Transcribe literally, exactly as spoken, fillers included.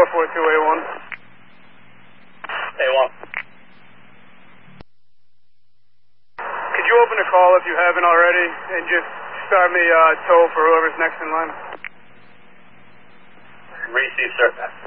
four four two A one. A one. Could you open a call if you haven't already and just start me uh, tow for whoever's next in line? Receive, sir.